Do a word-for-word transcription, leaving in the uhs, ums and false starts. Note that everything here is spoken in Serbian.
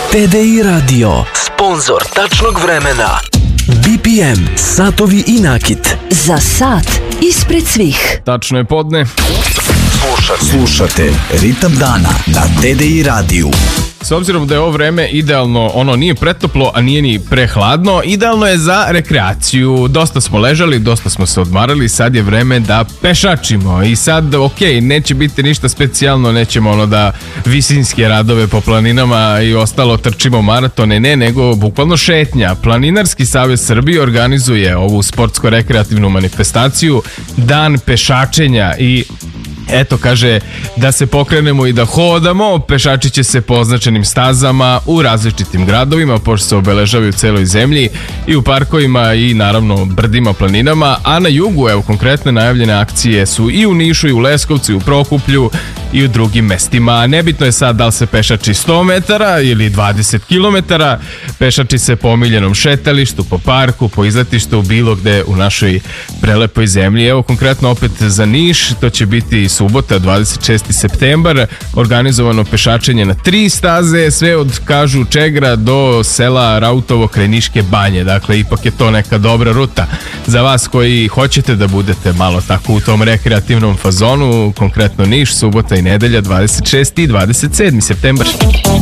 T D I Radio, sponzor tačnog vremena. B P M, satovi i nakit. Za sat ispred svih. Tačno je podne. Slušate, slušate Ritam dana na T D I radiju. S obzirom da je ovo vreme idealno, ono nije pretoplo, a nije ni prehladno, idealno je za rekreaciju. Dosta smo ležali, dosta smo se odmarali, sad je vreme da pešačimo. I sad, ok, neće biti ništa specijalno, nećemo ono da visinske radove po planinama i ostalo trčimo maratone, ne, nego bukvalno šetnja. Planinarski savez Srbije organizuje ovu sportsko-rekreativnu manifestaciju Dan pešačenja i eto, kaže da se pokrenemo i da hodamo. Pešači će se po označenim stazama u različitim gradovima, pošto se obeležavaju u celoj zemlji, i u parkovima i naravno brdima, planinama, a na jugu, evo, konkretne najavljene akcije su i u Nišu, i u Leskovcu, i u Prokuplju, i u drugim mestima. Nebitno je sad da li se pešači sto metara ili dvadeset kilometara, pešači se po omiljenom šetalištu, po parku, po izletištu, bilo gde u našoj prelepoj zemlji. Evo, konkretno opet za Niš, to će biti subota, dvadeset šesti septembar, organizovano pešačenje na tri staze, sve od, kažu, Čegra do sela Rautovo kraj Niške banje. Dakle, ipak je to neka dobra ruta za vas koji hoćete da budete malo tako u tom rekreativnom fazonu. Konkretno Niš, subota i nedelja, dvadeset šesti i dvadeset sedmi septembar.